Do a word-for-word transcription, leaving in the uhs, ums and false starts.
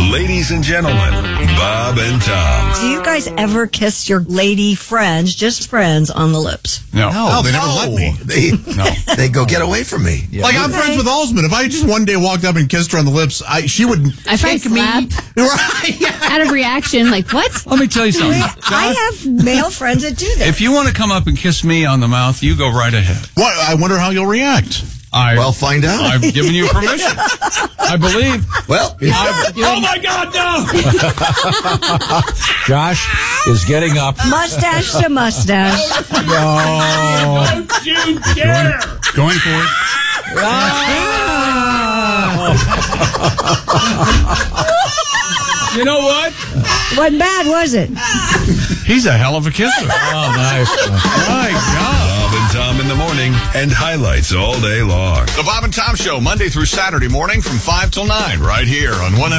Ladies and gentlemen, Bob and Tom. Do you guys ever kiss your lady friends, just friends, on the lips? No. No, they never no. let me. They, No. they go, get away from me. Like, I'm Okay. friends with Alsman. If I just one day walked up and kissed her on the lips, I she would If I kick me. slap Right, yeah. out of reaction, like, what? Let me tell you something. I have male friends that do that. If you want to come up and kiss me on the mouth, you go right ahead. What? I wonder how you'll react. I, Well, find out. I've given you permission. I believe. Well, I've, oh, my God, no! Josh is getting up. Mustache to mustache. Don't you dare! Going for it. You know what? Wasn't bad, was it? He's a hell of a kisser. Oh, nice. My God. Bob and Tom in the morning and highlights all day long. The Bob and Tom Show, Monday through Saturday morning from five till nine, right here on one